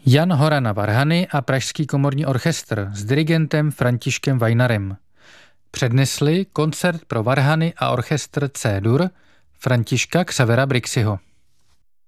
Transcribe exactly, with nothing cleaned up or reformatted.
Jan Hora na varhany a Pražský komorní orchestr s dirigentem Františkem Vajnarem přednesli koncert pro varhany a orchestr C-dur Františka Xavera Brixiho.